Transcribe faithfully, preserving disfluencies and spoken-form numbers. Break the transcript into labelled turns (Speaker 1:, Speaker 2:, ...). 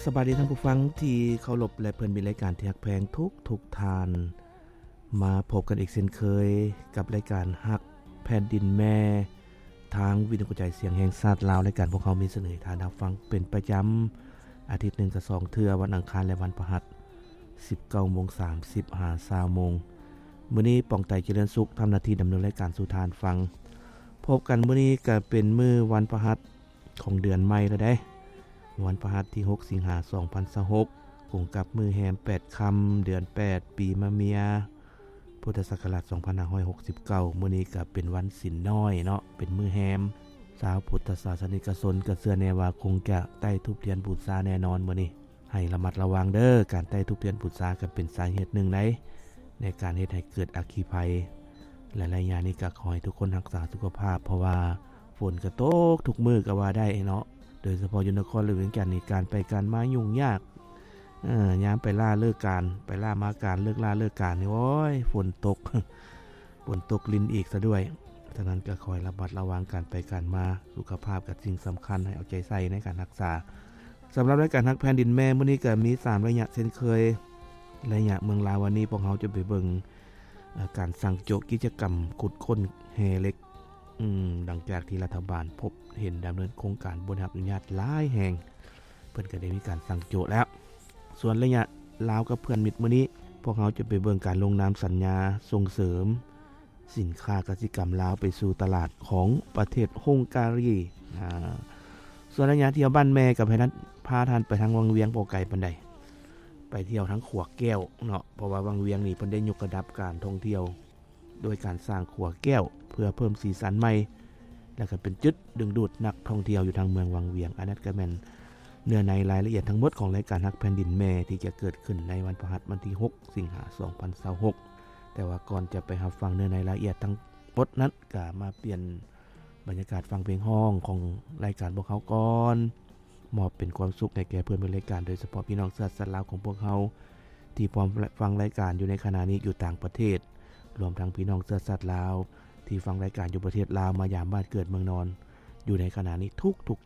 Speaker 1: สบายดีท่านผู้ฟังที่เคารพและเพิ่นมีรายการที่ฮักแพงทุกทุกทานมาพบกันอีกเช่นเคยกับรายการฮักแผ่นดินแม่ทางวิทยุกระจายเสียงแห่งชาติลาวรายการพวกเขามีเสนอทานรับฟังเป็นประจำอาทิตย์หนึ่งกับสองเทื่อวันอังคารและวันพฤหัส สิบเก้าโมงสามสิบ ถึง ยี่สิบโมงมื้อนี้ปองไตเจริญสุขทำหน้าที่ดำเนินรายการสู่ทานฟังพบกันมื้อนี้ก็เป็นมื้อวันพฤหัสของเดือนใหม่แล้วเด้วันพฤหัสที่หกสิงหาคมสองพันยี่สิบหกตรงกับมื้อแฮมแปดค่ำเดือนแปดปีมะเมียพุทธศักราชสองพันห้าร้อยหกสิบเก้ามื้อนี้ก็เป็นวันศีลน้อยเนาะเป็นมื้อแฮมชาวพุทธศาสนิกชนก็เชื่อแน่ว่าคงจะใต้ธูปเทียนบูชาแน่นอนมื้อนี้ให้ระมัดระวังเด้อการใต้ธูปเทียนบูชาก็เป็นสาเหตุหนึ่งในในการเฮ็ดให้เกิดอัคคีภัยหลายๆอย่างนี้ก็ขอให้ทุกคนรักษาสุขภาพเพราะว่าฝนก็ตกทุกมื้อก็ว่าได้เนาะโดยเฉพาะอยู่นครหลวงกันนี่การไปการมายุ่งยากเอ่อยามไปล่าเลิกการไปล่ามาการเลิกล่าเลิกการนี่โอ้ยฝนตก ฝนตกลิ้นอีกซะด้วยฉะนั้นก็คอยระมัดระวังการไปการมาสุขภาพกับสิ่งสำคัญให้เอาใจใส่ในการรักษาสำหรับรายการฮักแผ่นดินแม่มื้อนี้ก็มีสามระยะเช่นเคยระยะเมืองลาววันนี้พวกเราจะไปเบิ่งการสั่งโจกิจกรรมขุดค้นแฮเล็กอืมดังจากที่รัฐบาลพบเห็นดำเนินโครงการบนรับอนุญาตหลายแห่งเพิ่นก็ได้มีการสั่งโจแล้วส่วนระยะลาวกับเพื่อนมิตรมื้อนี้พวกเราจะไปเบิ่งการลงนามสัญญาส่งเสริมสินค้ากสิกรรมลาวไปสู่ตลาดของประเทศฮงการีอ่าส่วนระยะเที่ยวบ้านแม่กับให้ท่านพาท่านไปทางวังเวียงบ่ไกลปานใดไปเที่ยวทั้งขัวแก้วเนาะเพราะว่าวังเวียงนี่เพิ่นได้ยกระดับการท่องเที่ยวโดยการสร้างขัวแก้วเพื่อเพิ่มสีสันใหม่และก็เป็นจุดดึงดูดนักท่องเที่ยวอยู่ทางเมืองวังเวียงอันนั้นก็แม่นเนื้อในรายละเอียดทั้งหมดของรายการฮักแผ่นดินแม่ที่จะเกิดขึ้นในวันพฤหัสวันที่หกสิงหาคมสองพันยี่สิบหกแต่ว่าก่อนจะไปรับฟังเนื้อในรายละเอียดทั้งหมดนั้นก็มาเปลี่ยนบรรยากาศฟังเพลงห้องของรายการพวกเขาก่อนมอบเป็นความสุขให้แก่เพื่อนในรายการโดยเฉพาะพี่น้องชาติลาวของพวกเขาที่พร้อมฟังรายการอยู่ในขณะนี้อยู่ต่างประเทศรวมทั้งพี่น้องชาติลาวที่ฟังรายการอยู่ประเทศลาวมายามบ้านเกิดเมืองนอนอยู่ในขณะนี้ทุกๆ